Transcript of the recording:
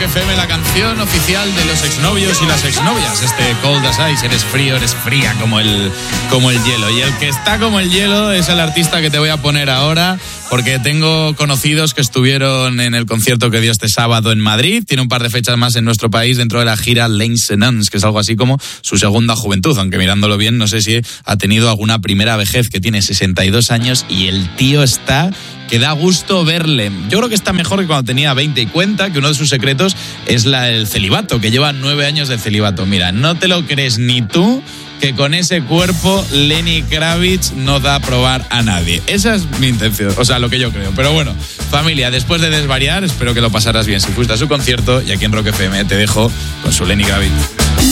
FM, la canción oficial de los exnovios y las exnovias. Cold as Ice, eres frío, eres fría como el hielo. Y el que está como el hielo es el artista que te voy a poner ahora, porque tengo conocidos que estuvieron en el concierto que dio este sábado en Madrid. Tiene un par de fechas más en nuestro país dentro de la gira L'Incenance, que es algo así como su segunda juventud, aunque mirándolo bien no sé si ha tenido alguna primera vejez, que tiene 62 años y el tío está que da gusto verle. Yo creo que está mejor que cuando tenía 20 y cuenta que uno de sus secretos es el celibato, que lleva 9 años de celibato. Mira, no te lo crees ni tú que con ese cuerpo Lenny Kravitz no da a probar a nadie. Esa es mi intención, o sea, lo que yo creo. Pero bueno, familia, después de desvariar, espero que lo pasarás bien si fuiste a su concierto, y aquí en Rock FM te dejo con su Lenny Kravitz.